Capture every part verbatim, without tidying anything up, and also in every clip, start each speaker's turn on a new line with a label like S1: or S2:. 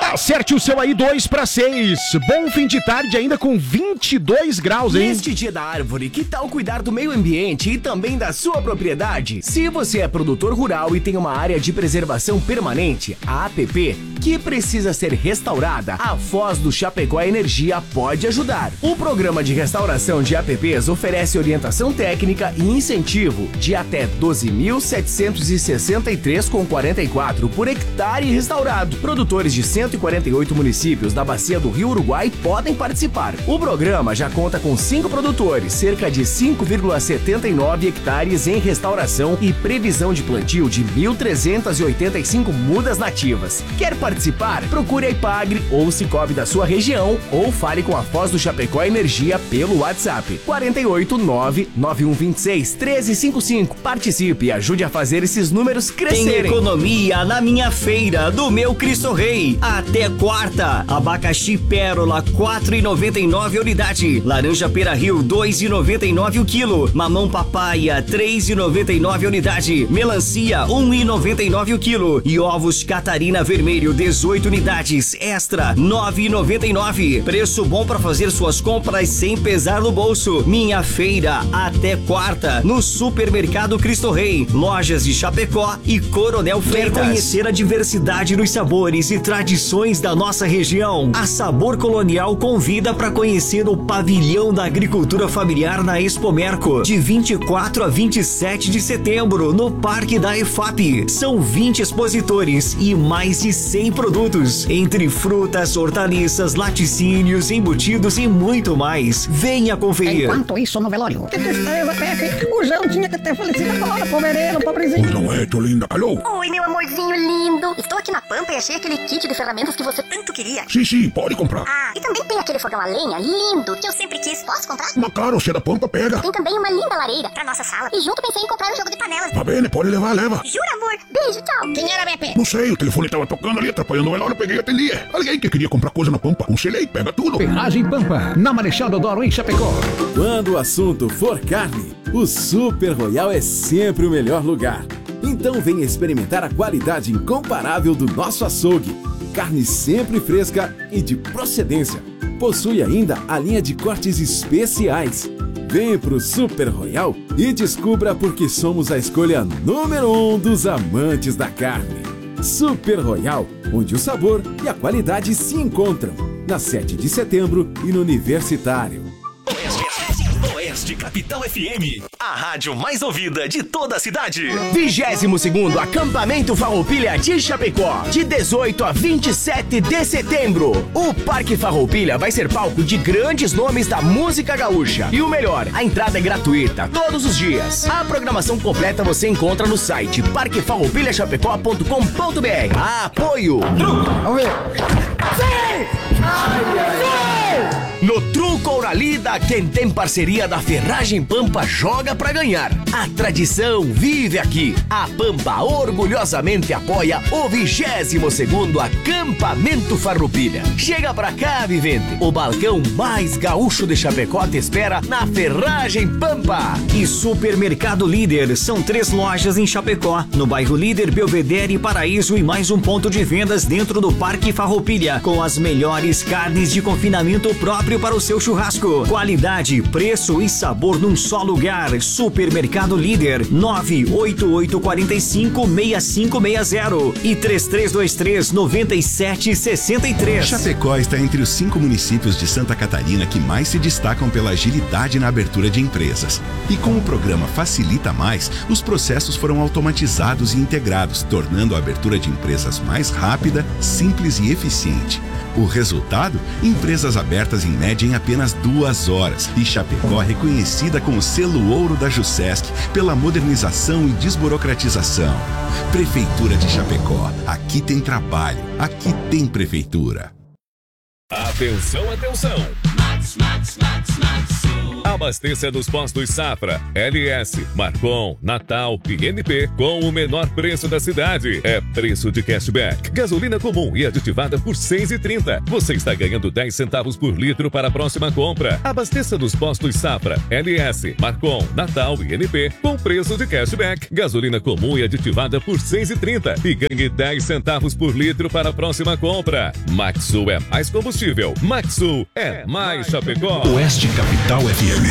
S1: Acerte o seu aí, dois para seis. Bom fim de tarde ainda com vinte e dois graus, hein?
S2: Neste dia da árvore, que tal cuidar do meio ambiente e também da sua propriedade? Se você é produtor rural e tem uma área de preservação permanente, a APP, que precisa ser restaurada, a Foz do Chapecó Energia pode ajudar. O programa de restauração de A P Ps oferece orientação técnica e incentivo de até doze mil setecentos e sessenta e três reais e quarenta e quatro centavos por hectare restaurado. Produtores de cento e quarenta e oito municípios da bacia do Rio Uruguai podem participar. O programa já conta com cinco produtores, cerca de cinco vírgula setenta e nove hectares em restauração e previsão de plantio de mil trezentas e oitenta e cinco mudas nativas. Quer participar? Procure a Ipagre ou Cicobi da sua região ou fale com a Foz do Chapecó Energia pelo WhatsApp quarenta e oito, nove nove um dois seis, um três cinco cinco. Participe e ajude a fazer esses números crescerem.
S3: Tem economia na minha feira do meu Cristo Rei. Até quarta. Abacaxi Pérola quatro reais e noventa e nove centavos a unidade. Laranja Pera Rio dois reais e noventa e nove centavos o quilo. Mamão Papaya três reais e noventa e nove centavos a unidade. Melancia um real e noventa e nove centavos o quilo. E ovos Catarina Vermelho dezoito unidades. Extra nove reais e noventa e nove centavos. Preço bom para fazer suas compras sem pesar no bolso. Minha feira até quarta no Supermercado Cristo Rei. Lojas de Chapecó e Coronel Freitas. Quer conhecer a diversidade dos sabores e tradições da nossa região? A Sabor Colonial convida para conhecer o Pavilhão da Agricultura Familiar na Expomerco, de vinte e quatro a vinte e sete de setembro, no Parque da E F A P. São vinte expositores e mais de cem produtos, entre frutas, hortaliças, laticínios, embutidos e muito mais. Venha conferir.
S4: Enquanto isso, no velório. Que tristeza, Pepe. O João tinha que ter falecido agora, povereiro, pobrezinho.
S5: Pois não é, tua linda. Alô?
S6: Oi, meu amorzinho lindo. Estou aqui na Pampa e achei aquele kit de ferramentas que você tanto queria.
S5: Sim, sim, pode comprar.
S6: Ah, e também tem aquele fogão a lenha lindo que eu sempre quis. Posso comprar?
S5: Mas claro, você é da Pampa, pega.
S6: Tem também uma linda lareira pra nossa sala. E junto pensei em comprar um jogo de panelas.
S5: Tá bem, pode levar, leva.
S6: Jura, amor? Beijo, tchau.
S4: Quem era, Pepe?
S5: Não sei, o telefone tava tocando ali, atrapalhando o velório, eu peguei e atendi. Alguém que queria comprar coisa na Pampa, aconselhei, pega tudo.
S7: Ferragem Pampa, na Marechal Deodoro, em Chapecó.
S8: Quando o assunto for carne, o Super Royal é sempre o melhor lugar. Então venha experimentar a qualidade incomparável do nosso açougue. Carne sempre fresca e de procedência. Possui ainda a linha de cortes especiais. Venha pro Super Royal e descubra por que somos a escolha número um dos amantes da carne. Super Royal, onde o sabor e a qualidade se encontram. Na sete de setembro e no Universitário.
S2: Oeste Capital F M, a rádio mais ouvida de toda a cidade. vigésimo segundo Acampamento Farroupilha de Chapecó, de dezoito a vinte e sete de setembro. O Parque Farroupilha vai ser palco de grandes nomes da música gaúcha. E o melhor, a entrada é gratuita todos os dias. A programação completa você encontra no site parque farroupilha chapecó ponto com ponto b r. Apoio
S4: Vamos ver.
S2: no Truco Ouralida, quem tem parceria da Ferragem Pampa joga pra ganhar. A tradição vive aqui. A Pampa orgulhosamente apoia o vigésimo segundo Acampamento Farroupilha. Chega pra cá, vivente. O balcão mais gaúcho de Chapecó te espera na Ferragem Pampa.
S3: E Supermercado Líder, são três lojas em Chapecó, no bairro Líder, Belvedere e Paraíso, e mais um ponto de vendas dentro do Parque Farroupilha, com as melhores carnes de confinamento próprio para o seu churrasco. Qualidade, preço e sabor num só lugar. Supermercado Líder, nove oito oito quatro cinco, seis cinco seis zero e três três dois três, nove sete seis três.
S9: Chapecó está entre os cinco municípios de Santa Catarina que mais se destacam pela agilidade na abertura de empresas. E com o programa Facilita Mais, os processos foram automatizados e integrados, tornando a abertura de empresas mais rápida, simples e eficiente. O resultado? Empresas abertas em média em apenas duas horas. E Chapecó reconhecida com o selo ouro da Jusesc pela modernização e desburocratização. Prefeitura de Chapecó. Aqui tem trabalho. Aqui tem prefeitura.
S10: Atenção, atenção! A Abasteça nos postos Safra, L S, Marcon, Natal e N P com o menor preço da cidade. É preço de cashback. Gasolina comum e aditivada por seis reais e trinta centavos. Você está ganhando dez centavos por litro para a próxima compra. Abasteça nos postos Safra, L S, Marcon, Natal e N P com preço de cashback. Gasolina comum e aditivada por seis reais e trinta centavos e ganhe dez centavos por litro para a próxima compra. Maxsul é mais combustível. Maxsul é mais Chapecó.
S9: Oeste Capital F M.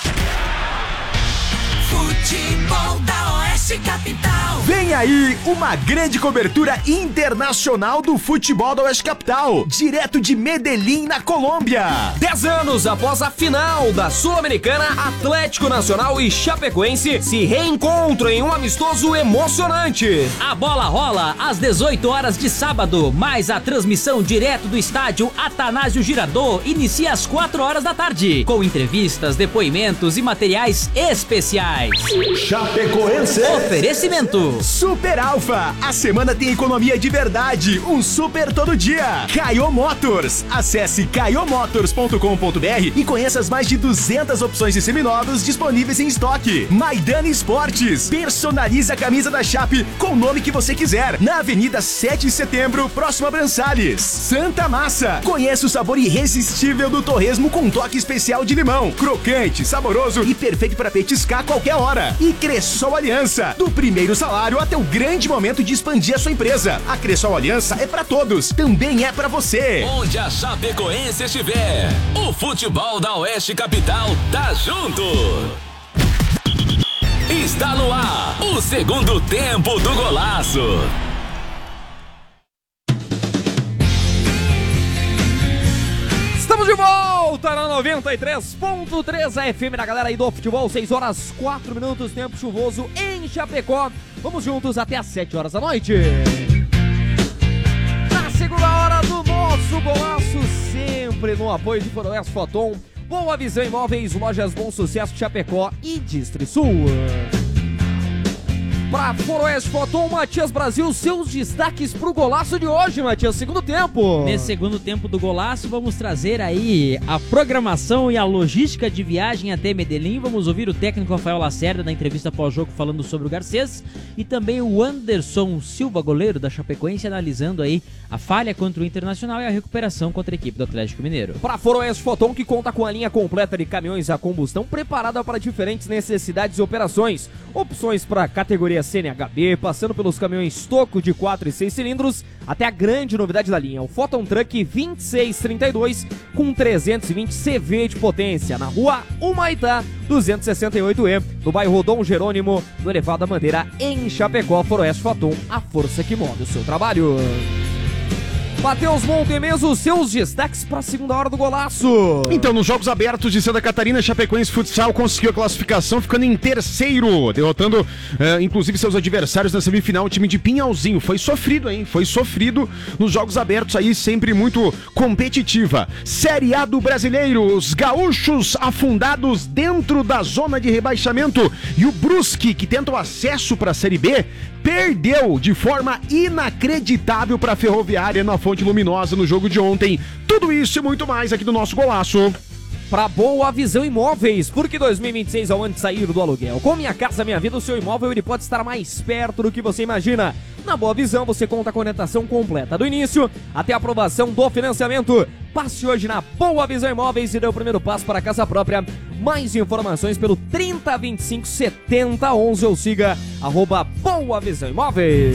S11: Futebol da Oeste Capital.
S2: Vem aí uma grande cobertura internacional do futebol da Oeste Capital, direto de Medellín, na Colômbia.
S12: Dez anos após a final da Sul-Americana, Atlético Nacional e Chapecoense se reencontram em um amistoso emocionante.
S13: A bola rola às dezoito horas de sábado, mas a transmissão direto do estádio Atanásio Girardot inicia às quatro horas da tarde, com entrevistas, depoimentos e materiais especiais.
S2: Chapecoense.
S13: Oferecimento
S2: Super Alfa. A semana tem economia de verdade. Um super todo dia. Caio Motors. Acesse caio motors ponto com ponto b r e conheça as mais de duzentas opções de seminovos disponíveis em estoque. Maidana Esportes. Personalize a camisa da Chape com o nome que você quiser. Na Avenida sete de Setembro, próximo a Brançales. Santa Massa. Conheça o sabor irresistível do torresmo com um toque especial de limão. Crocante, saboroso e perfeito para petiscar a qualquer hora. E Cressol Aliança. Do primeiro salário até o grande momento de expandir a sua empresa. A Cressol Aliança é pra todos, também é pra você.
S11: Onde a Chapecoense estiver, o futebol da Oeste Capital tá junto. Está no ar o segundo tempo do Golaço.
S12: Estamos de volta na noventa e três ponto três a F M da galera aí do futebol, seis horas quatro minutos, tempo chuvoso em Chapecó. Vamos juntos até às sete horas da noite. Na segunda hora do nosso Golaço, sempre no apoio de Foroeste Foton, Boa Visão Imóveis, Lojas Bom Sucesso Chapecó e Distrisul. Pra Foroeste Foton, Matias Brasil, seus destaques pro Golaço de hoje, Matias, segundo tempo.
S13: Nesse segundo tempo do Golaço, vamos trazer aí a programação e a logística de viagem até Medellín. Vamos ouvir o técnico Rafael Lacerda na entrevista pós-jogo falando sobre o Garcês e também o Anderson Silva, goleiro da Chapecoense, analisando aí a falha contra o Internacional e a recuperação contra a equipe do Atlético Mineiro.
S12: Para Foroeste Foton, que conta com a linha completa de caminhões a combustão preparada para diferentes necessidades e operações. Opções para categoria C N H B, passando pelos caminhões Toco de quatro e seis cilindros, até a grande novidade da linha, o Foton Truck vinte e seis trinta e dois com trezentos e vinte C V de potência, na rua Humaitá duzentos e sessenta e oito E, no bairro Dom Jerônimo, no Elevado da Bandeira, em Chapecó. Foroeste Foton, a força que move o seu trabalho. Matheus Montemeso, seus destaques para a segunda hora do Golaço.
S1: Então, nos Jogos Abertos de Santa Catarina, Chapecoense Futsal conseguiu a classificação, ficando em terceiro, derrotando eh, inclusive seus adversários na semifinal, o time de Pinhalzinho. Foi sofrido, hein? Foi sofrido nos Jogos Abertos aí, sempre muito competitiva. Série A do Brasileiro, os gaúchos afundados dentro da zona de rebaixamento e o Brusque, que tenta o acesso para a Série B, perdeu de forma inacreditável para a Ferroviária na Fonte Luminosa no jogo de ontem. Tudo isso e muito mais aqui do nosso Golaço.
S12: Para Boa Visão Imóveis, porque dois mil e vinte e seis é o ano de sair do aluguel. Com Minha Casa Minha Vida, o seu imóvel ele pode estar mais perto do que você imagina. Na Boa Visão você conta com a orientação completa do início até a aprovação do financiamento. Passe hoje na Boa Visão Imóveis e dê o primeiro passo para a casa própria. Mais informações pelo trinta, vinte e cinco, setenta, onze ou siga arroba Boa Visão Imóveis.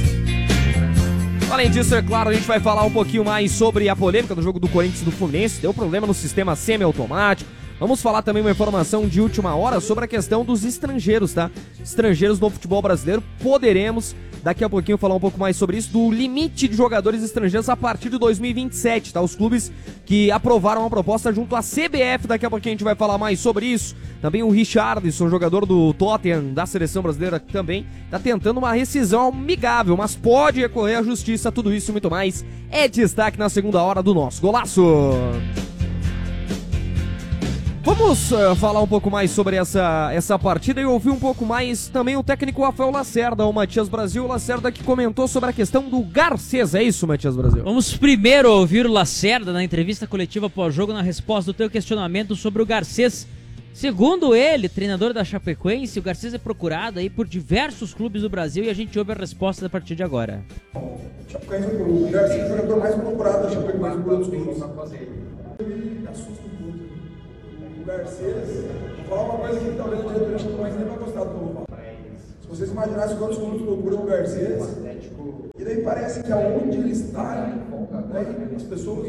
S12: Além disso, é claro, a gente vai falar um pouquinho mais sobre a polêmica do jogo do Corinthians e do Fluminense. Deu problema no sistema semiautomático. Vamos falar também uma informação de última hora sobre a questão dos estrangeiros, tá? Estrangeiros no futebol brasileiro. Poderemos, daqui a pouquinho, falar um pouco mais sobre isso, do limite de jogadores estrangeiros a partir de dois mil e vinte e sete, tá? Os clubes que aprovaram a proposta junto à C B F, daqui a pouquinho a gente vai falar mais sobre isso. Também o Richarlison, jogador do Tottenham, da seleção brasileira, também tá tentando uma rescisão amigável, mas pode recorrer à justiça. Tudo isso e muito mais é destaque na segunda hora do nosso Golaço. Vamos uh, falar um pouco mais sobre essa, essa partida e ouvir um pouco mais também o técnico Rafael Lacerda, o Matias Brasil. O Lacerda que comentou sobre a questão do Garcês, é isso, Matias Brasil?
S13: Vamos primeiro ouvir o Lacerda na entrevista coletiva pós-jogo, na resposta do teu questionamento sobre o Garcês, Segundo ele, treinador da Chapecoense, o Garcês é procurado aí por diversos clubes do Brasil e a gente ouve a resposta a partir de agora.
S14: Chapecoense, o Garcês é o jogador mais procurado da Chapecoense por outros clubes. Me assusta um pouco. O Garcês, vou falar uma coisa que talvez a diretoria da Chapecoense nem vai gostar do que eu vou falar. Se vocês imaginassem quantos clubes procuram o Garcês, e daí parece que aonde ele está, né, as pessoas.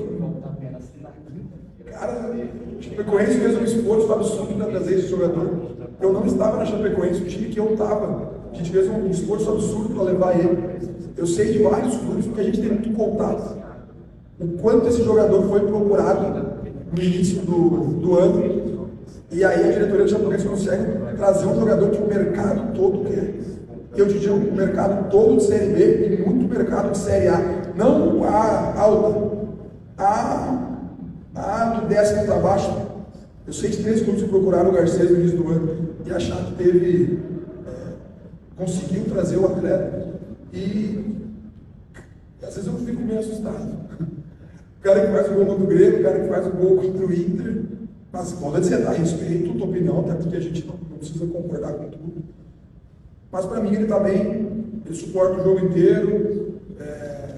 S14: Cara, a Chapecoense fez um esforço absurdo para trazer esse jogador. Eu não estava na Chapecoense, o time que eu estava. A gente fez um esforço absurdo para levar ele. Eu sei de vários clubes, porque a gente tem muito contato. O quanto esse jogador foi procurado no início do, do ano. E aí a diretoria do Chapecoense consegue trazer um jogador que o mercado todo quer. Eu te digo, o mercado todo de Série B e muito mercado de Série A. Não a alta, a, a do décimo para baixo. Eu sei de três clubes que procuraram o Garcês no início do ano e a Chape teve, é, conseguiu trazer o atleta. E às vezes eu fico meio assustado. O cara que faz o gol contra o Grêmio, o cara que faz o gol contra o Inter. Mas pode dizer, dá respeito a tua opinião, até porque a gente não, não precisa concordar com tudo. Mas para mim ele está bem, ele suporta o jogo inteiro. É...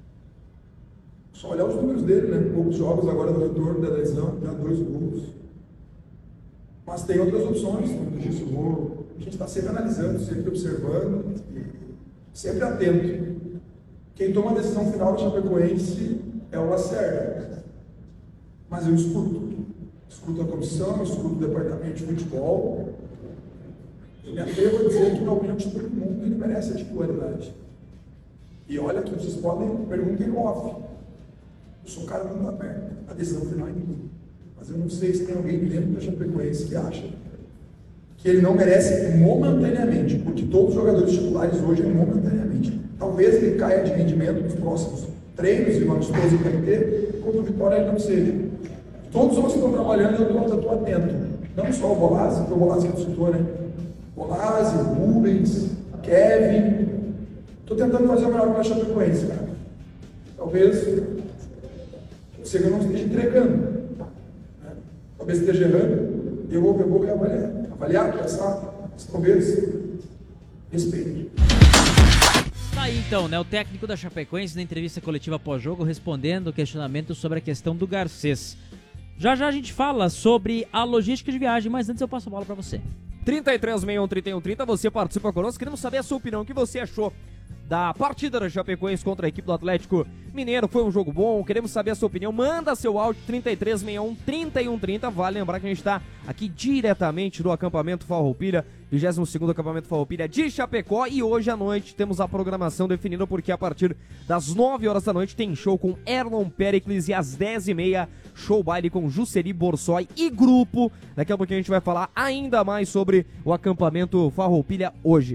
S14: Só olhar os números dele, né? Poucos jogos agora no retorno da lesão, já dois gols. Mas tem outras opções, como eu disse, o gol. A gente está sempre analisando, sempre observando, sempre atento. Quem toma a decisão final do Chapecoense é o Lacerda. Mas eu escuto. Escuto a comissão, eu escuto o departamento de futebol. Eu me atrevo a dizer que, na opinião de todo mundo, ele merece a titularidade. E olha que vocês podem, perguntem off. Eu sou um cara muito aberto. A decisão final é minha. Mas eu não sei se tem alguém dentro da Chapecoense que acha que ele não merece momentaneamente, porque todos os jogadores titulares hoje é momentaneamente. Talvez ele caia de rendimento nos próximos treinos e no amistoso que vai ter, contra o Vitória ele não seja. Todos os que estão trabalhando, eu estou atento. Não só o Bolazzi, que o Bolazzi que tu citou, né? Bolazzi, Rubens, Kevin. Estou tentando fazer o melhor para a Chapecoense, cara. Talvez você não esteja entregando. Né? Talvez esteja errando. Eu vou, eu vou avaliar. Avaliar, pensar, mas talvez respeito.
S13: Tá aí então, né? O técnico da Chapecoense na entrevista coletiva pós-jogo respondendo o questionamento sobre a questão do Garcês. Já já a gente fala sobre a logística de viagem, mas antes eu passo a bola pra você.
S12: trinta e três, sessenta e um, trinta e um, trinta, você participa conosco, queremos saber a sua opinião, o que você achou da partida da Chapecoense contra a equipe do Atlético Mineiro. Foi um jogo bom, queremos saber a sua opinião, manda seu áudio trinta e três, sessenta e um, trinta e um, trinta, vale lembrar que a gente está aqui diretamente do acampamento Farroupilha, vigésimo segundo acampamento Farroupilha de Chapecó, e hoje à noite temos a programação definida porque a partir das nove horas da noite tem show com Erlon Pericles e às dez e meia show baile com Jusseri Borsoi e grupo. Daqui a pouquinho a gente vai falar ainda mais sobre o acampamento Farroupilha hoje.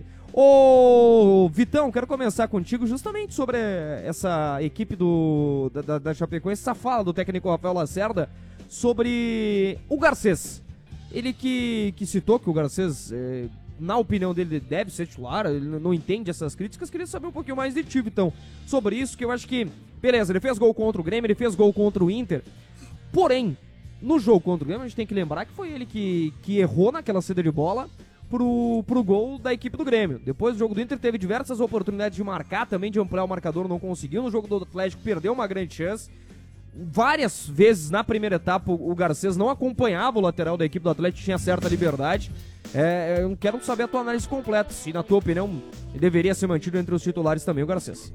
S12: Ô Vitão, quero começar contigo justamente sobre essa equipe do, da, da Chapecoense, essa fala do técnico Rafael Lacerda sobre o Garcês. Ele que, que citou que o Garcês, é, na opinião dele, deve ser titular, ele não entende essas críticas. Queria saber um pouquinho mais de ti, Vitão, sobre isso, que eu acho que, beleza, ele fez gol contra o Grêmio, ele fez gol contra o Inter, porém, no jogo contra o Grêmio, a gente tem que lembrar que foi ele que, que errou naquela saída de bola pro, pro gol da equipe do Grêmio. Depois do jogo do Inter teve diversas oportunidades de marcar, também de ampliar o marcador, não conseguiu. No jogo do Atlético perdeu uma grande chance. Várias vezes na primeira etapa o Garcês não acompanhava o lateral da equipe do Atlético, tinha certa liberdade. É, eu quero saber a tua análise completa, se na tua opinião ele deveria ser mantido entre os titulares também, o Garcês.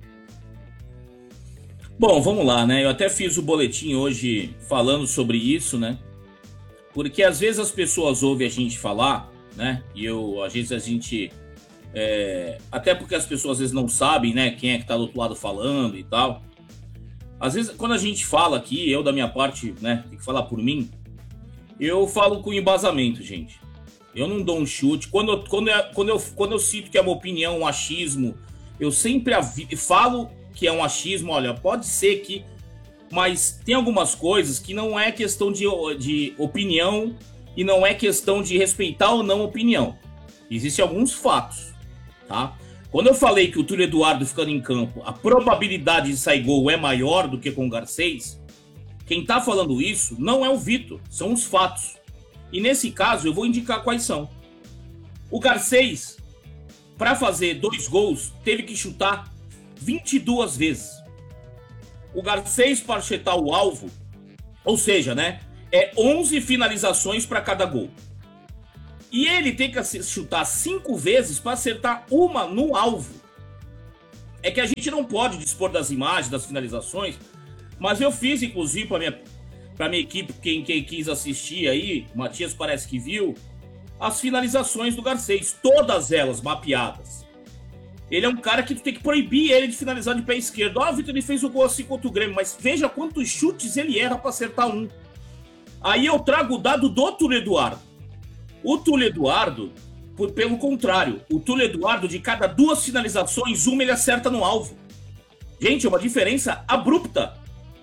S15: Bom, vamos lá, né? Eu até fiz o boletim hoje falando sobre isso, né? Porque às vezes as pessoas ouvem a gente falar, né? E eu, às vezes a gente... É... Até porque as pessoas às vezes não sabem, né? Quem é que tá do outro lado falando e tal. Às vezes, quando a gente fala aqui, eu da minha parte, né, tem que falar por mim, eu falo com embasamento, gente. Eu não dou um chute. Quando eu, quando eu, quando eu, quando eu cito que é uma opinião, um achismo, eu sempre avi- falo que é um achismo, olha, pode ser que... Mas tem algumas coisas que não é questão de, de opinião e não é questão de respeitar ou não opinião. Existem alguns fatos, tá? Quando eu falei que o Túlio Eduardo ficando em campo, a probabilidade de sair gol é maior do que com o Garcês, quem tá falando isso não é o Vitor, são os fatos. E nesse caso, eu vou indicar quais são. O Garcês, para fazer dois gols, teve que chutar vinte e duas vezes. O Garcês, para acertar o alvo, ou seja, né, é onze finalizações para cada gol. E ele tem que chutar cinco vezes para acertar uma no alvo. É que a gente não pode dispor das imagens, das finalizações, mas eu fiz, inclusive, para minha, para minha equipe, quem, quem quis assistir aí, o Matias parece que viu, as finalizações do Garcês, todas elas mapeadas. Ele é um cara que tu tem que proibir ele de finalizar de pé esquerdo. Ah, Vitor, ele fez o gol assim contra o Grêmio, mas veja quantos chutes ele erra para acertar um. Aí eu trago o dado do Túlio Eduardo. O Túlio Eduardo, por, pelo contrário, o Túlio Eduardo, de cada duas finalizações, uma ele acerta no alvo. Gente, é uma diferença abrupta.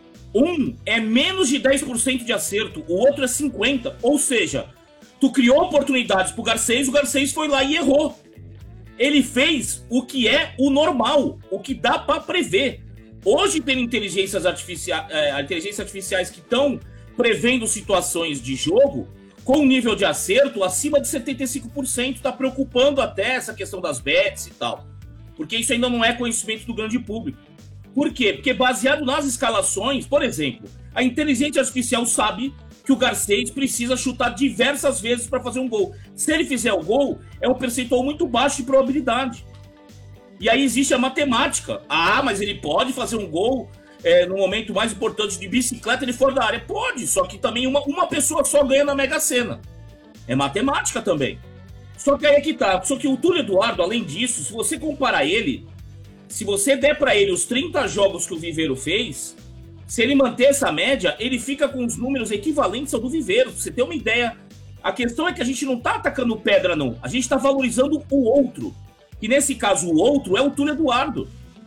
S15: Um é menos de dez por cento de acerto, o outro é cinquenta por cento. Ou seja, tu criou oportunidades pro Garcês, o Garcês foi lá e errou. Ele fez o que é o normal, o que dá para prever. Hoje tem inteligências artificiais, é, inteligências artificiais que estão prevendo situações de jogo com um nível de acerto acima de setenta e cinco por cento. Está preocupando até essa questão das bets e tal. Porque isso ainda não é conhecimento do grande público. Por quê? Porque baseado nas escalações, por exemplo, a inteligência artificial sabe que o Garcês precisa chutar diversas vezes para fazer um gol. Se ele fizer o gol, é um percentual muito baixo de probabilidade. E aí existe a matemática. Ah, mas ele pode fazer um gol é, no momento mais importante de bicicleta, ele for da área. Pode, só que também uma, uma pessoa só ganha na Mega Sena. É matemática também. Só que aí é que tá. Só que o Túlio Eduardo, além disso, se você comparar ele, se você der para ele os trinta jogos que o Viveiro fez, se ele manter essa média, ele fica com os números equivalentes ao do Viveiro. Pra você ter uma ideia, a questão é que a gente não tá atacando pedra, não. A gente tá valorizando o outro. E nesse caso, o outro é o Túlio Eduardo.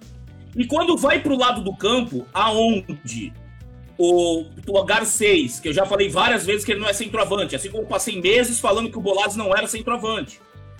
S15: E quando vai pro lado do campo, aonde o, o Garcês, que eu já falei várias vezes que ele não é centroavante, assim como eu passei meses falando que o Bolazzi não era centroavante.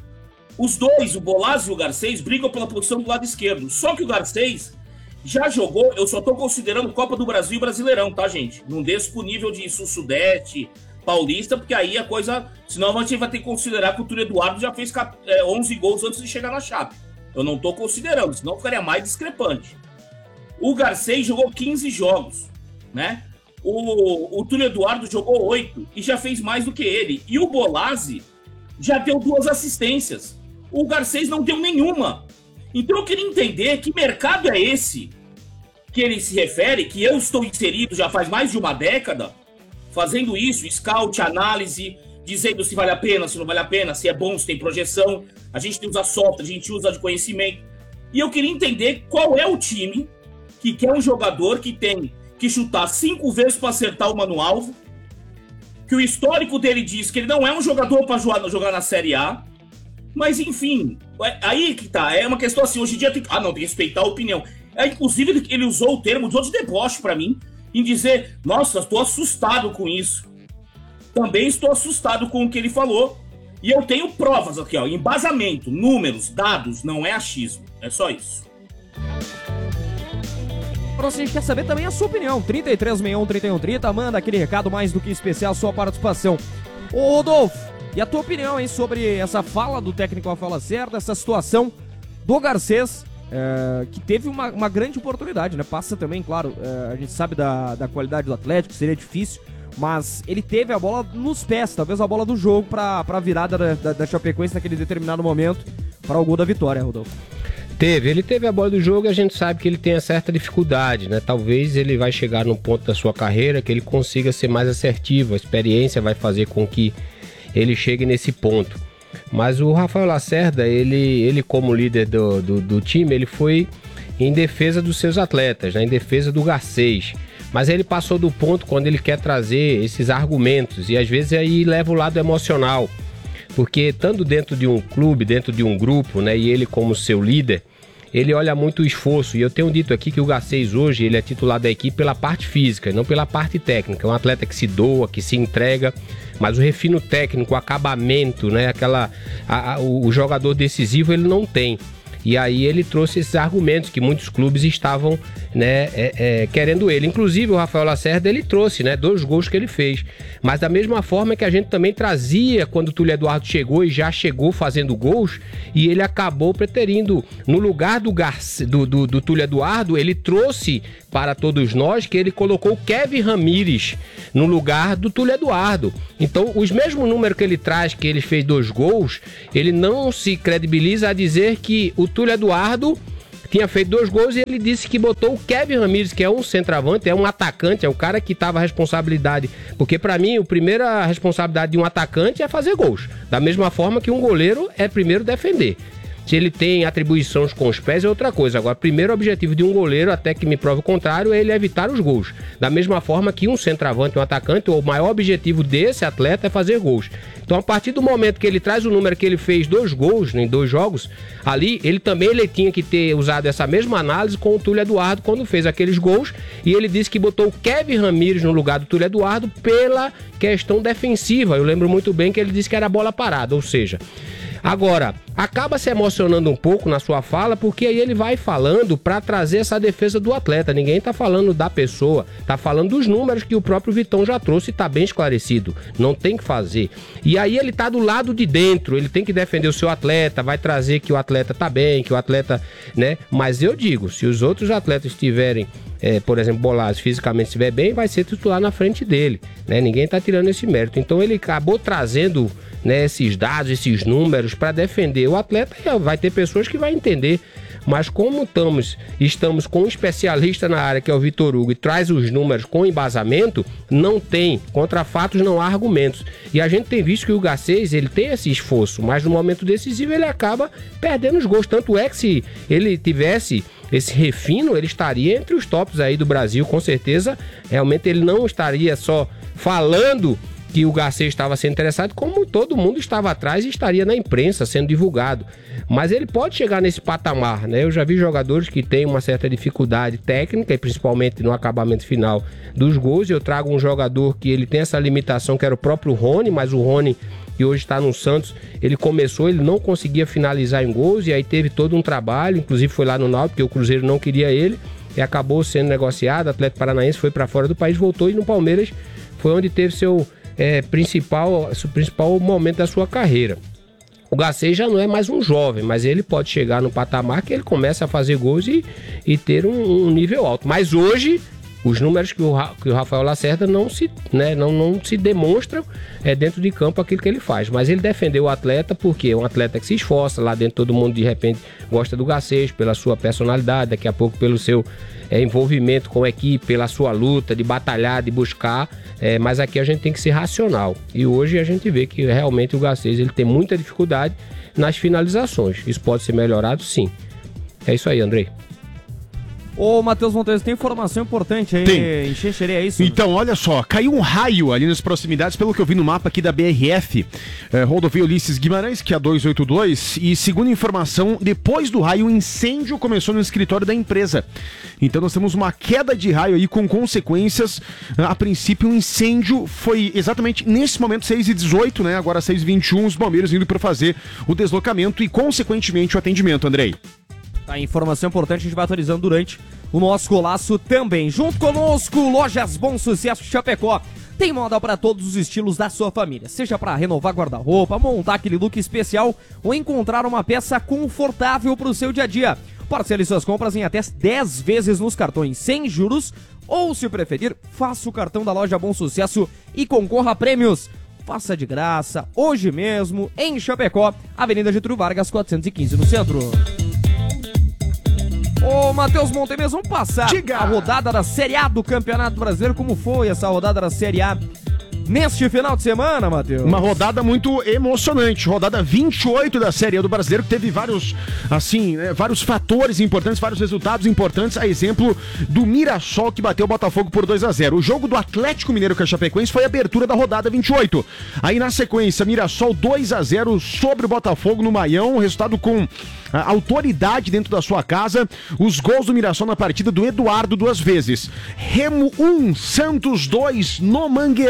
S15: Os dois, o Bolazzi e o Garcês, brigam pela posição do lado esquerdo. Só que o Garcês já jogou, eu só tô considerando Copa do Brasil e Brasileirão, tá, gente? Não desço pro nível de Sul-Sudeste, Paulista, porque aí a coisa... Senão a gente vai ter que considerar que o Túlio Eduardo já fez é, onze gols antes de chegar na Chape. Eu não tô considerando, senão ficaria mais discrepante. O Garcês jogou quinze jogos, né? O, o Túlio Eduardo jogou oito e já fez mais do que ele. E o Bolazzi já deu duas assistências. O Garcês não deu nenhuma. Então eu queria entender que mercado é esse que ele se refere, que eu estou inserido já faz mais de uma década, fazendo isso, scout, análise, dizendo se vale a pena, se não vale a pena, se é bom, se tem projeção. A gente usa software, a gente usa de conhecimento. E eu queria entender qual é o time que quer um jogador que tem que chutar cinco vezes para acertar uma no alvo, que o histórico dele diz que ele não é um jogador para jogar, jogar na Série A. Mas, enfim, aí que tá, é uma questão assim, hoje em dia tem que... Ah, não, tem que respeitar a opinião. É, inclusive, ele usou o termo de deboche pra mim, em dizer, nossa, estou assustado com isso. Também estou assustado com o que ele falou. E eu tenho provas aqui, ó, embasamento, números, dados, não é achismo. É só isso.
S12: Agora, se a gente quer saber também a sua opinião, trinta e três sessenta e um, trinta e um trinta, manda aquele recado mais do que especial, sua participação. Ô, Rodolfo, e a tua opinião, hein, sobre essa fala do técnico a fala certa, essa situação do Garcês, é, que teve uma, uma grande oportunidade, né? Passa também, claro, é, a gente sabe da, da qualidade do Atlético, seria difícil, mas ele teve a bola nos pés, talvez a bola do jogo pra, pra virada da, da, da Chapecoense naquele determinado momento, para o gol da vitória, Rodolfo.
S16: Teve, ele teve a bola do jogo e a gente sabe que ele tem certa dificuldade, né? Talvez ele vai chegar num ponto da sua carreira que ele consiga ser mais assertivo, a experiência vai fazer com que ele chegue nesse ponto. Mas o Rafael Lacerda, ele, ele como líder do, do, do time, ele foi em defesa dos seus atletas, né? Em defesa do Garcês. Mas ele passou do ponto quando ele quer trazer esses argumentos e às vezes aí leva o lado emocional. Porque estando dentro de um clube, dentro de um grupo, né? E ele como seu líder, ele olha muito o esforço. E eu tenho dito aqui que o Garcês hoje, ele é titular da equipe pela parte física, não pela parte técnica. É um atleta que se doa, que se entrega, mas o refino técnico, o acabamento, né? Aquela, a, a, o jogador decisivo ele não tem. E aí ele trouxe esses argumentos que muitos clubes estavam, né, é, é, querendo ele. Inclusive o Rafael Lacerda, ele trouxe, né, dois gols que ele fez. Mas da mesma forma que a gente também trazia quando o Túlio Eduardo chegou e já chegou fazendo gols, e ele acabou preterindo, no lugar do, Garcia, do, do, do Túlio Eduardo, ele trouxe para todos nós que ele colocou o Kevin Ramírez no lugar do Túlio Eduardo. Então, os mesmos números que ele traz, que ele fez dois gols, ele não se credibiliza a dizer que o Túlio Eduardo tinha feito dois gols e ele disse que botou o Kevin Ramírez, que é um centroavante, é um atacante, é o cara que tava a responsabilidade. Porque para mim, a primeira responsabilidade de um atacante é fazer gols. Da mesma forma que um goleiro é primeiro defender. Se ele tem atribuições com os pés é outra coisa. Agora, o primeiro objetivo de um goleiro, até que me prove o contrário, é ele evitar os gols. Da mesma forma que um centroavante, um atacante, o maior objetivo desse atleta é fazer gols. Então, a partir do momento que ele traz o número que ele fez dois gols em dois jogos, ali, ele também ele tinha que ter usado essa mesma análise com o Túlio Eduardo quando fez aqueles gols, e ele disse que botou o Kevin Ramírez no lugar do Túlio Eduardo pela questão defensiva. Eu lembro muito bem que ele disse que era bola parada, ou seja... Agora, acaba se emocionando um pouco na sua fala, porque aí ele vai falando para trazer essa defesa do atleta. Ninguém tá falando da pessoa, tá falando dos números que o próprio Vitão já trouxe e tá bem esclarecido. Não tem que fazer. E aí ele tá do lado de dentro, ele tem que defender o seu atleta, vai trazer que o atleta tá bem, que o atleta, né? Mas eu digo, se os outros atletas estiverem, é, por exemplo, Bolados fisicamente estiver bem, vai ser titular na frente dele, né? Ninguém tá tirando esse mérito. Então ele acabou trazendo, né, esses dados, esses números para defender o atleta, e vai ter pessoas que vão entender. Mas como estamos, estamos com um especialista na área, que é o Vitor Hugo, e traz os números com embasamento, não tem, contra fatos não há argumentos. E a gente tem visto que o Garcês, ele tem esse esforço, mas no momento decisivo ele acaba perdendo os gols. Tanto é que se ele tivesse esse refino, ele estaria entre os tops aí do Brasil, com certeza. Realmente ele não estaria só falando que o Garcês estava sendo interessado, como todo mundo estava atrás e estaria na imprensa sendo divulgado. Mas ele pode chegar nesse patamar, né? Eu já vi jogadores que têm uma certa dificuldade técnica, e principalmente no acabamento final dos gols. Eu trago um jogador que ele tem essa limitação, que era o próprio Rony, mas o Rony, que hoje está no Santos, ele começou, ele não conseguia finalizar em gols, e aí teve todo um trabalho, inclusive foi lá no Náutico, porque o Cruzeiro não queria ele, e acabou sendo negociado. O Atlético Paranaense foi para fora do país, voltou, e no Palmeiras foi onde teve seu É, principal, o principal momento da sua carreira. O Garcês já não é mais um jovem, mas ele pode chegar no patamar que ele começa a fazer gols e, e ter um, um nível alto. Mas hoje, os números que o, que o Rafael Lacerda não se, né, não, não se demonstram é, dentro de campo aquilo que ele faz. Mas ele defendeu o atleta porque é um atleta que se esforça. Lá dentro todo mundo de repente gosta do Garcês pela sua personalidade, daqui a pouco pelo seu é, envolvimento com a equipe, pela sua luta de batalhar, de buscar. É, mas aqui a gente tem que ser racional. E hoje a gente vê que realmente o Garcês ele tem muita dificuldade nas finalizações. Isso pode ser melhorado, sim. É isso aí, Andrei.
S12: Ô, Matheus Montes, tem informação importante aí
S1: Tem.
S12: em Xexerê, é isso?
S1: Então, olha só, caiu um raio ali nas proximidades, pelo que eu vi no mapa aqui da B R F, é, Rodovia Ulisses Guimarães, que é a duzentos e oitenta e dois, e segundo informação, depois do raio, um incêndio começou no escritório da empresa. Então nós temos uma queda de raio aí com consequências. A princípio, um incêndio foi exatamente nesse momento, seis e dezoito, né? Agora seis e vinte e um, os bombeiros indo para fazer o deslocamento e, consequentemente, o atendimento, Andrei.
S12: A informação importante a gente vai atualizando durante o nosso golaço também. Junto conosco, Lojas Bom Sucesso Chapecó. Tem moda para todos os estilos da sua família. Seja para renovar guarda-roupa, montar aquele look especial ou encontrar uma peça confortável para o seu dia a dia. Parcele suas compras em até dez vezes nos cartões sem juros. Ou, se preferir, faça o cartão da Loja Bom Sucesso e concorra a prêmios. Faça de graça, hoje mesmo, em Chapecó, Avenida Getúlio Vargas, quatrocentos e quinze, no centro. Ô, Matheus Montemez, vamos passar Diga. a rodada da Série A do Campeonato Brasileiro. Como foi essa rodada da Série A neste final de semana, Matheus?
S1: Uma rodada muito emocionante, rodada vinte e oito da Série A do Brasileiro, que teve vários, assim, né, vários fatores importantes, vários resultados importantes, a exemplo do Mirassol, que bateu o Botafogo por dois a zero. O jogo do Atlético Mineiro com a Chapecoense foi a abertura da rodada vinte e oito. Aí na sequência, Mirassol dois a zero sobre o Botafogo no Maião, resultado com a autoridade dentro da sua casa. Os gols do Mirassol na partida do Eduardo duas vezes. Remo um, Santos dois no Mangueirão, hein?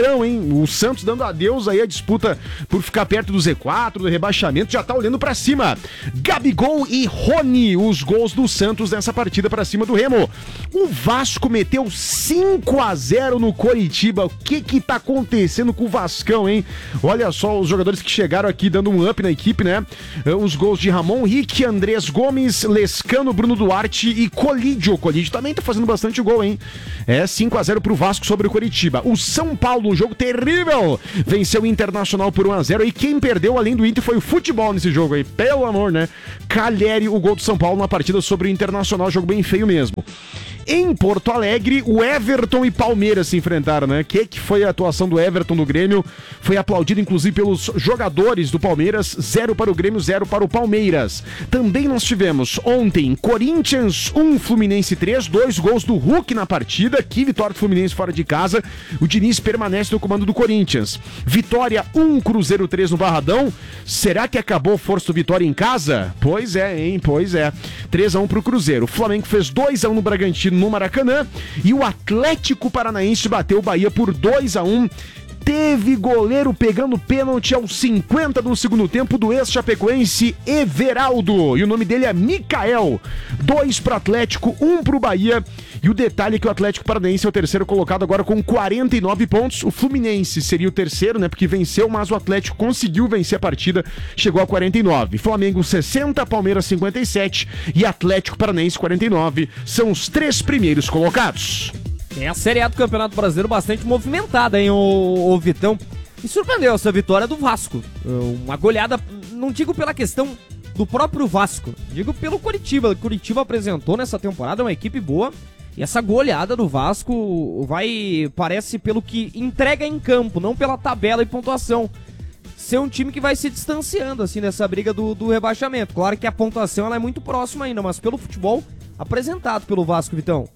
S1: O Santos dando adeus aí a disputa por ficar perto do Z quatro, do rebaixamento, já tá olhando pra cima. Gabigol e Rony, os gols do Santos nessa partida pra cima do Remo. O Vasco meteu cinco a zero no Coritiba. O que que tá acontecendo com o Vascão, hein? Olha só os jogadores que chegaram aqui dando um up na equipe, né? Os gols de Ramon Rick, Andrés Gomes, Lescano, Bruno Duarte e Colídio. O Colídio também tá fazendo bastante gol, hein? É cinco a zero pro Vasco sobre o Coritiba. O São Paulo, um jogo terrível, venceu o Internacional por um a zero. E quem perdeu além do Inter foi o futebol nesse jogo aí. Pelo amor, né? Calheri, o gol do São Paulo na partida sobre o Internacional. Jogo bem feio mesmo. Em Porto Alegre, o Everton e Palmeiras se enfrentaram, né? Que que foi a atuação do Everton no Grêmio? Foi aplaudido, inclusive, pelos jogadores do Palmeiras. Zero para o Grêmio, zero para o Palmeiras. Também nós tivemos ontem Corinthians um, Fluminense três, dois gols do Hulk na partida. Que vitória do Fluminense fora de casa. O Diniz permanece no comando do Corinthians. Vitória um, Cruzeiro três no Barradão. Será que acabou a força do Vitória em casa? Pois é, hein? Pois é. três a um pro Cruzeiro. O Flamengo fez dois a um no Bragantino no Maracanã e o Atlético Paranaense bateu o Bahia por dois a um. Teve goleiro pegando pênalti aos cinquenta do segundo tempo do ex-chapecoense Everaldo. E o nome dele é Mikael. Dois pro Atlético, um pro Bahia. E o detalhe é que o Atlético Paranaense é o terceiro colocado agora com quarenta e nove pontos. O Fluminense seria o terceiro, né? Porque venceu, mas o Atlético conseguiu vencer a partida. Chegou a quarenta e nove. Flamengo sessenta, Palmeiras cinquenta e sete e Atlético Paranaense quarenta e nove. São os três primeiros colocados.
S12: É a Série A do Campeonato Brasileiro bastante movimentada, hein, o, o Vitão? Me surpreendeu essa vitória do Vasco. Uma goleada, não digo pela questão do próprio Vasco, digo pelo Coritiba. O Coritiba apresentou nessa temporada uma equipe boa. E essa goleada do Vasco vai, parece, pelo que entrega em campo, não pela tabela e pontuação, ser um time que vai se distanciando, assim, dessa briga do, do rebaixamento. Claro que a pontuação ela é muito próxima ainda, mas pelo futebol apresentado pelo Vasco, Vitão.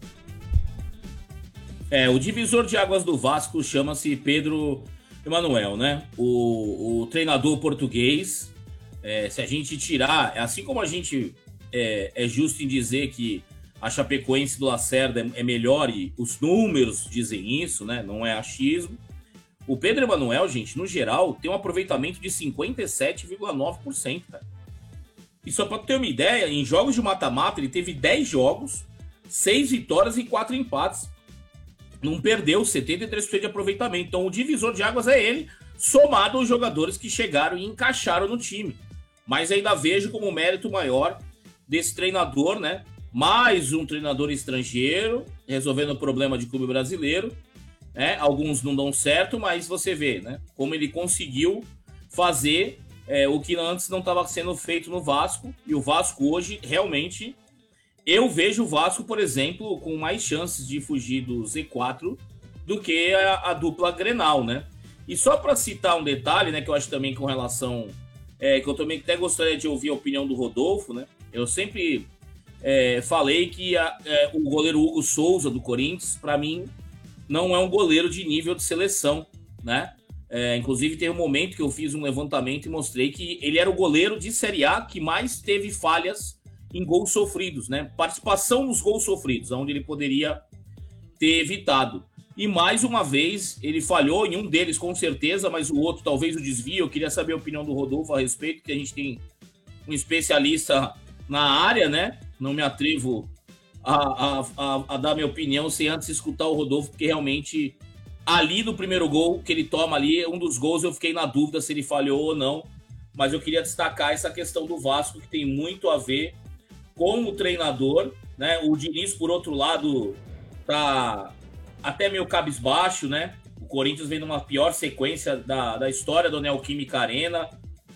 S15: É, o divisor de águas do Vasco chama-se Pedro Emanuel, né? O, o treinador português, é, se a gente tirar, assim como a gente é, é justo em dizer que a Chapecoense do Lacerda é melhor e os números dizem isso, né? Não é achismo. O Pedro Emanuel, gente, no geral, tem um aproveitamento de cinquenta e sete vírgula nove por cento, cara. E só para ter uma ideia, em jogos de mata-mata, ele teve dez jogos, seis vitórias e quatro empates. Não perdeu, setenta e três por cento de aproveitamento. Então o divisor de águas é ele, somado aos jogadores que chegaram e encaixaram no time. Mas ainda vejo como mérito maior desse treinador, né? Mais um treinador estrangeiro, resolvendo o problema de clube brasileiro. Né? Alguns não dão certo, mas você vê, né? Como ele conseguiu fazer é, o que antes não estava sendo feito no Vasco. E o Vasco hoje, realmente... Eu vejo o Vasco, por exemplo, com mais chances de fugir do Z quatro do que a, a dupla Grenal, né? E só para citar um detalhe, né, que eu acho também com relação... É, que eu também até gostaria de ouvir a opinião do Rodolfo, né? Eu sempre é, falei que a, é, o goleiro Hugo Souza, do Corinthians, para mim, não é um goleiro de nível de seleção, né? É, inclusive, teve um momento que eu fiz um levantamento e mostrei que ele era o goleiro de Série A que mais teve falhas em gols sofridos, né? Participação nos gols sofridos, onde ele poderia ter evitado. E mais uma vez, ele falhou em um deles com certeza, mas o outro talvez o desvio. Eu queria saber a opinião do Rodolfo a respeito, que a gente tem um especialista na área, né? Não me atrevo a, a, a, a dar minha opinião sem antes escutar o Rodolfo, porque realmente ali no primeiro gol que ele toma ali, um dos gols eu fiquei na dúvida se ele falhou ou não, mas eu queria destacar essa questão do Vasco, que tem muito a ver com o treinador, né? O Diniz, por outro lado, tá até meio cabisbaixo, né? O Corinthians vem numa pior sequência da, da história do Neoquímica Arena.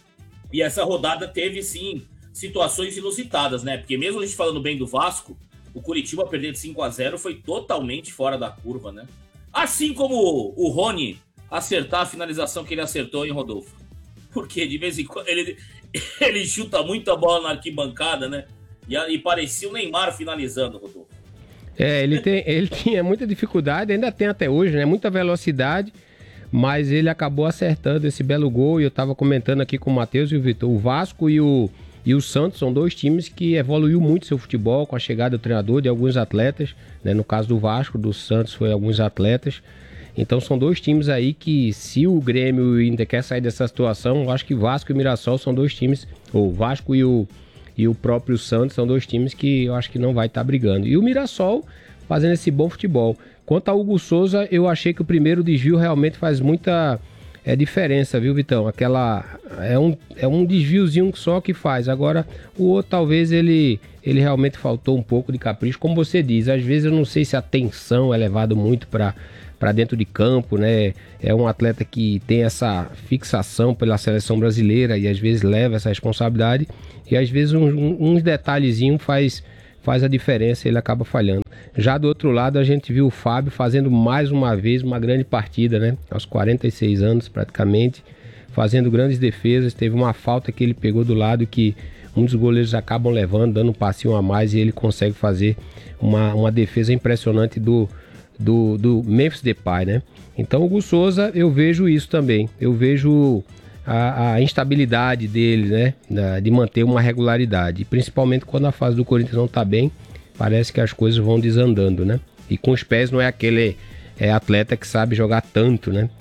S15: E essa rodada teve, sim, situações inusitadas, né? Porque mesmo a gente falando bem do Vasco, o Curitiba perder de cinco a zero foi totalmente fora da curva, né? Assim como o Rony acertar a finalização que ele acertou, hein, Rodolfo? Porque de vez em quando ele, ele chuta muita bola na arquibancada, né? E, e parecia o Neymar finalizando, Rodolfo.
S16: É, ele, tem, ele tinha muita dificuldade, ainda tem até hoje, né? Muita velocidade, mas ele acabou acertando esse belo gol. E eu tava comentando aqui com o Matheus e o Vitor. O Vasco e o, e o Santos são dois times que evoluiu muito seu futebol com a chegada do treinador, de alguns atletas, né? No caso do Vasco, do Santos foi alguns atletas. Então são dois times aí que, se o Grêmio e o Inter quer sair dessa situação, eu acho que Vasco e o Mirassol são dois times, ou Vasco e o, e o próprio Santos são dois times que eu acho que não vai estar tá brigando. E o Mirassol fazendo esse bom futebol. Quanto ao Hugo Souza, eu achei que o primeiro desvio realmente faz muita é, diferença, viu, Vitão? Aquela, é, um, é um desviozinho só que faz. Agora, o outro talvez ele, ele realmente faltou um pouco de capricho. Como você diz, às vezes eu não sei se a tensão é levada muito para para dentro de campo, né? É um atleta que tem essa fixação pela seleção brasileira e às vezes leva essa responsabilidade e às vezes uns um, um detalhezinhos faz, faz a diferença e ele acaba falhando. Já do outro lado a gente viu o Fábio fazendo mais uma vez uma grande partida, né? Aos quarenta e seis anos praticamente, fazendo grandes defesas. Teve uma falta que ele pegou do lado que um dos goleiros acabam levando, dando um passinho a mais e ele consegue fazer uma, uma defesa impressionante do Do, do Memphis Depay, né? Então o Hugo Souza, eu vejo isso também. Eu vejo a, a instabilidade dele, né? Da, de manter uma regularidade. Principalmente quando a fase do Corinthians não tá bem, parece que as coisas vão desandando, né? E com os pés não é aquele é, atleta que sabe jogar tanto, né?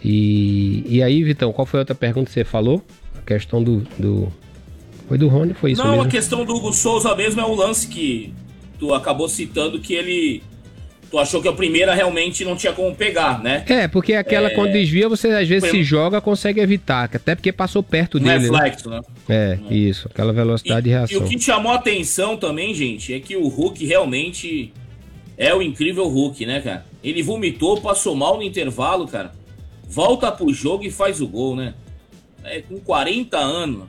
S16: E, e aí, Vitão, qual foi a outra pergunta que você falou? A questão do... do... Foi do Rony? Foi isso
S15: não,
S16: mesmo?
S15: A questão do Hugo Souza mesmo é o lance que tu acabou citando, que ele... Tu achou que a primeira realmente não tinha como pegar, né?
S16: É, porque aquela é... quando desvia, você às vezes Foi... se joga, consegue evitar, até porque passou perto
S15: um
S16: dele.
S15: Reflexo,
S16: né?
S15: né?
S16: É, isso, aquela velocidade
S15: e,
S16: de reação.
S15: E o que chamou a atenção também, gente, é que o Hulk realmente é o incrível Hulk, né, cara? Ele vomitou, passou mal no intervalo, cara. Volta pro jogo e faz o gol, né? É, com quarenta anos.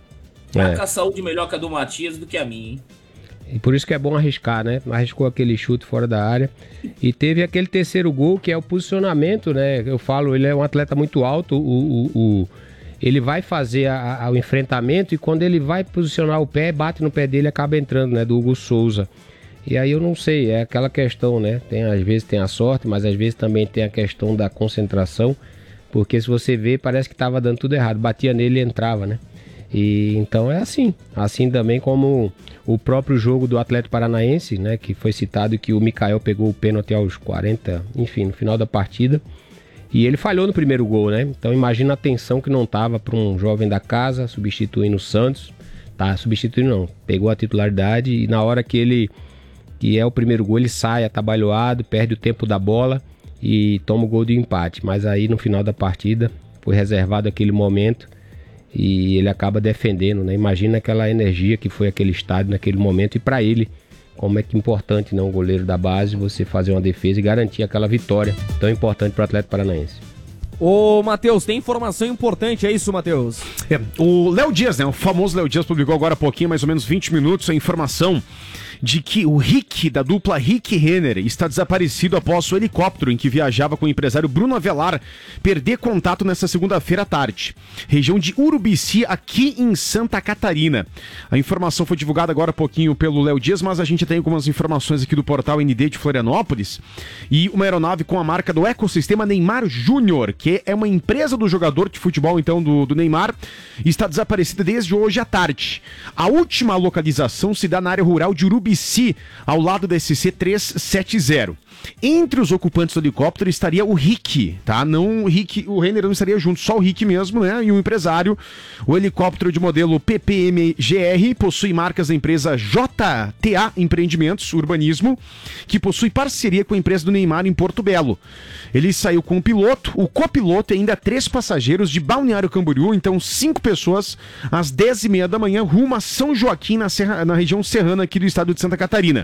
S15: Tá
S16: é.
S15: com a saúde melhor que a do Matias do que a minha, hein?
S16: E por isso que é bom arriscar, né? Arriscou aquele chute fora da área. E teve aquele terceiro gol, que é o posicionamento, né? Eu falo, ele é um atleta muito alto. O, o, o, ele vai fazer a, a, o enfrentamento e quando ele vai posicionar o pé, bate no pé dele e acaba entrando, né? Do Hugo Souza. E aí eu não sei, é aquela questão, né? Tem, às vezes tem a sorte, mas às vezes também tem a questão da concentração. Porque se você vê, parece que estava dando tudo errado. Batia nele e entrava, né? E então é assim, assim também como o próprio jogo do Atlético Paranaense, né, que foi citado que o Mikael pegou o pênalti aos quarenta, enfim, no final da partida, e ele falhou no primeiro gol, né? Então imagina a tensão que não tava para um jovem da casa substituindo o Santos, tá? Substituindo não, pegou a titularidade e na hora que ele que é o primeiro gol ele sai atabalhoado, perde o tempo da bola e toma o gol de empate, mas aí no final da partida foi reservado aquele momento. E ele acaba defendendo, né? Imagina aquela energia que foi aquele estádio naquele momento. E para ele, como é que é importante, não, o goleiro da base, você fazer uma defesa e garantir aquela vitória tão importante para o Atlético Paranaense.
S12: Ô, Matheus, tem informação importante, é isso, Matheus?
S1: É, o Léo Dias, né? O famoso Léo Dias publicou agora há pouquinho, mais ou menos vinte minutos, a informação de que o Rick, da dupla Rick Renner, está desaparecido após o helicóptero em que viajava com o empresário Bruno Avelar perder contato nesta segunda-feira à tarde. Região de Urubici, aqui em Santa Catarina. A informação foi divulgada agora há pouquinho pelo Léo Dias, mas a gente tem algumas informações aqui do portal N D de Florianópolis. E uma aeronave com a marca do ecossistema Neymar Júnior, que é uma empresa do jogador de futebol, então, do, do Neymar, está desaparecida desde hoje à tarde. A última localização se dá na área rural de Urubici, ao lado da S C trezentos e setenta. Entre os ocupantes do helicóptero estaria o Rick, tá? Não o Rick, o Renner não estaria junto, só o Rick mesmo, né? E o empresário. O helicóptero de modelo P P M G R possui marcas da empresa J T A Empreendimentos Urbanismo, que possui parceria com a empresa do Neymar em Porto Belo. Ele saiu com o piloto, o copiloto e ainda três passageiros de Balneário Camboriú, então cinco pessoas, às dez e meia da manhã, rumo a São Joaquim, na, serra, na região serrana aqui do estado de Santa Catarina.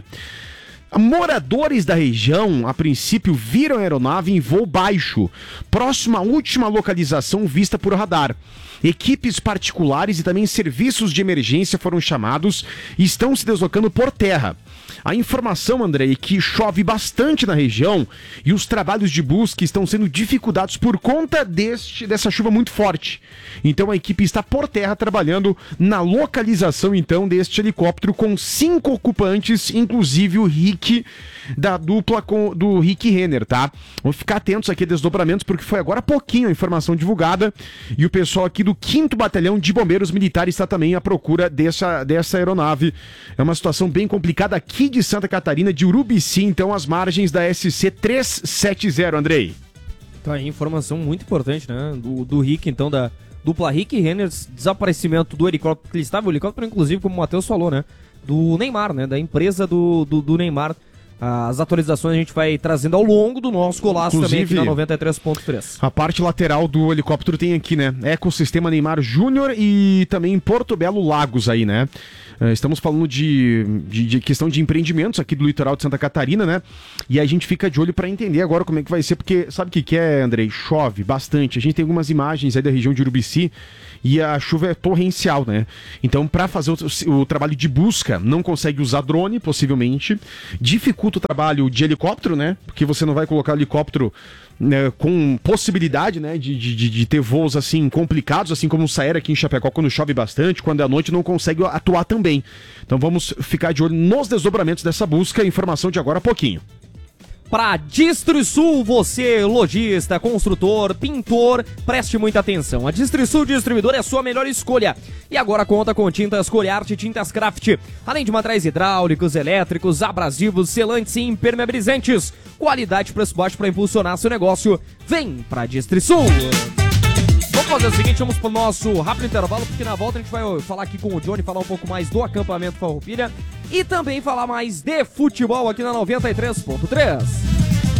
S1: Moradores da região, a princípio, viram a aeronave em voo baixo, próximo à última localização vista por radar. Equipes particulares e também serviços de emergência foram chamados e estão se deslocando por terra. A informação, André, é que chove bastante na região e os trabalhos de busca estão sendo dificultados por conta deste, dessa chuva muito forte. Então a equipe está por terra trabalhando na localização, então, deste helicóptero com cinco ocupantes, inclusive o Rick, da dupla com, do Rick Renner, tá? Vamos ficar atentos aqui a desdobramentos, porque foi agora há pouquinho a informação divulgada e o pessoal aqui do quinto Batalhão de Bombeiros Militares está também à procura dessa, dessa aeronave. É uma situação bem complicada aqui de Santa Catarina, de Urubici, então, às margens da S C trezentos e setenta, Andrei.
S12: Tá aí, informação muito importante, né? Do, do Rick, então, da dupla Rick e Renner, desaparecimento do helicóptero, que ele estava, o helicóptero, inclusive, como o Matheus falou, né? Do Neymar, né? Da empresa do, do, do Neymar. As atualizações a gente vai trazendo ao longo do nosso Colasso também aqui na noventa e três ponto três.
S1: A parte lateral do helicóptero tem aqui, né? Ecossistema Neymar Júnior e também Porto Belo Lagos aí, né? Estamos falando de, de, de questão de empreendimentos aqui do litoral de Santa Catarina, né? E a gente fica de olho para entender agora como é que vai ser, porque sabe o que, que é, Andrei? Chove bastante. A gente tem algumas imagens aí da região de Urubici e a chuva é torrencial, né? Então, para fazer o, o trabalho de busca, não consegue usar drone, possivelmente. Dificulta o trabalho de helicóptero, né? Porque você não vai colocar o helicóptero, né, com possibilidade, né, de, de, de ter voos assim complicados, assim como o Saera aqui em Chapecó, quando chove bastante, quando é à noite não consegue atuar também. Então vamos ficar de olho nos desdobramentos dessa busca. Informação de agora a pouquinho.
S12: Para DistriSul, você, lojista, construtor, pintor, preste muita atenção. A DistriSul Distribuidor é a sua melhor escolha. E agora conta com tintas Coriarte e tintas Craft. Além de materiais hidráulicos, elétricos, abrasivos, selantes e impermeabilizantes. Qualidade e preço baixo para impulsionar seu negócio. Vem para DistriSul. Vamos fazer o seguinte, vamos pro nosso rápido intervalo, porque na volta a gente vai falar aqui com o Johnny, falar um pouco mais do acampamento Farroupilha e também falar mais de futebol aqui na noventa e três ponto três.